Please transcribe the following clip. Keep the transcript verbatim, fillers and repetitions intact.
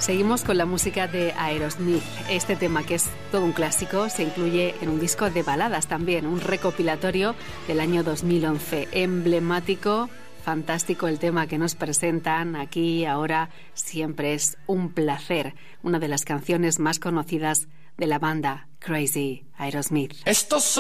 Seguimos con la música de Aerosmith. Este tema, que es todo un clásico, se incluye en un disco de baladas también, un recopilatorio del año dos mil once. Emblemático, fantástico el tema que nos presentan aquí, ahora, siempre es un placer. Una de las canciones más conocidas de la banda Crazy, Aerosmith. Estos son